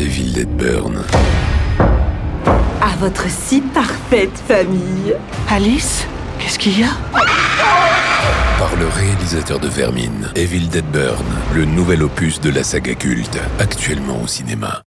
Evil Dead Burn. À votre si parfaite famille. Alice, qu'est-ce qu'il y a? Par le réalisateur de Vermine, Evil Dead Burn, le nouvel opus de la saga culte, actuellement au cinéma.